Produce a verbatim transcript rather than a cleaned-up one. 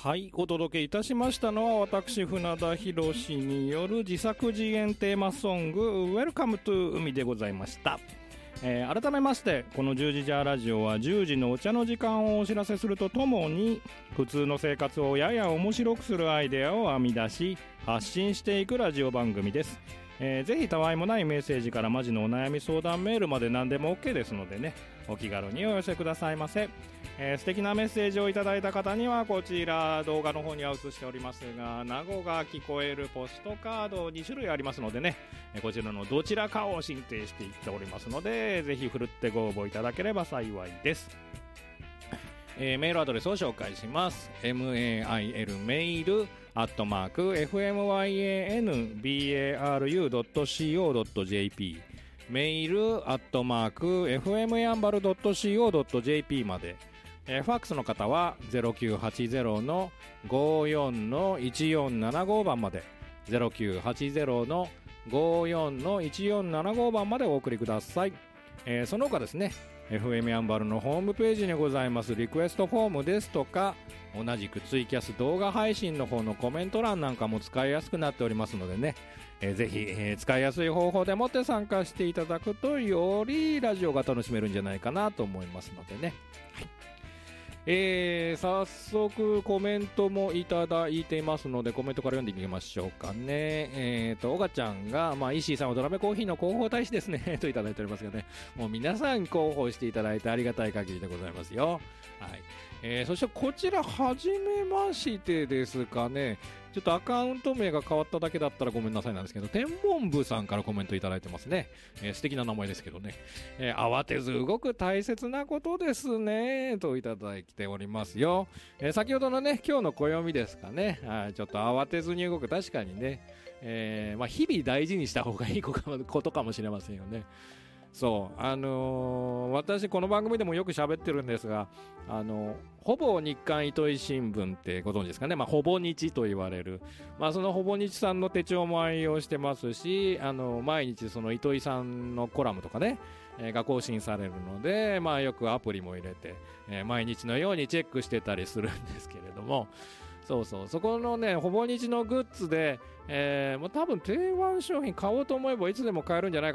はい、お届けいたしましたのは私船田博による自作自演テーマソング Welcome to 海でございました。えー、改めましてこのじゅうじジャーラジオはじゅうじのお茶の時間をお知らせするとともに普通の生活をやや面白くするアイデアを編み出し発信していくラジオ番組です。えー、ぜひたわいもないメッセージからマジのお悩み相談メールまで何でも OK ですのでね、お気軽にお寄せくださいませ。えー、素敵なメッセージをいただいた方にはこちら動画の方には映しておりますが名護が聞こえるポストカードに種類ありますのでね、えー、こちらのどちらかを申請していっておりますのでぜひふるってご応募いただければ幸いです。えー、メールアドレスを紹介します。 メール メールアットマーク エフエムワイエーエヌビーエーアールユードットシーオードットジェーピー メールアットマーク エフエムヤンバルドットシーオードットジェーピー まで、えー、ファックスの方は ゼロきゅうはちゼロのごーよんのいちよんななご 番まで ゼロきゅうはちゼロのごーよんのいちよんななご 番までお送りください。えー、その他ですね エフエム ヤンバルのホームページにございますリクエストフォームですとか同じくツイキャス動画配信の方のコメント欄なんかも使いやすくなっておりますのでね、えー、ぜひ、えー、使いやすい方法でもって参加していただくとよりラジオが楽しめるんじゃないかなと思いますのでね、はい。えー、早速コメントもいただいていますのでコメントから読んでいきましょうかね。えーとおがちゃんが、まあ、石井さんはドラメコーヒーの広報大使ですねといただいておりますがね、もう皆さん広報していただいてありがたい限りでございますよ。はい。えー、そしてこちらはじめましてですかね、ちょっとアカウント名が変わっただけだったらごめんなさいなんですけど、天文部さんからコメントいただいてますね。えー、素敵な名前ですけどね、えー、慌てず動く大切なことですねといただいておりますよ。えー、先ほどのね今日の暦ですかね、はい、ちょっと慌てずに動く、確かにね、えーまあ、日々大事にした方がいいことかもしれませんよね。そうあのー、私この番組でもよく喋ってるんですが、あのー、ほぼ日刊糸井新聞ってご存知ですかね、まあ、ほぼ日と言われる、まあ、そのほぼ日さんの手帳も愛用してますし、あのー、毎日その糸井さんのコラムとかね、えー、が更新されるので、まあ、よくアプリも入れて、えー、毎日のようにチェックしてたりするんですけれども、そうそうそこのねほぼ日のグッズで、えー、もう多分定番商品買おうと思えばいつでも買えるんじゃないか